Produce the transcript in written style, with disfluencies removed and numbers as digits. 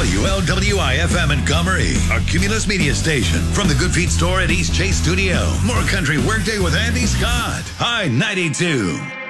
WLWI-FM Montgomery, our Cumulus Media station. From the Good Feet store at East Chase Studio. More Country Workday with Andy Scott. High 92.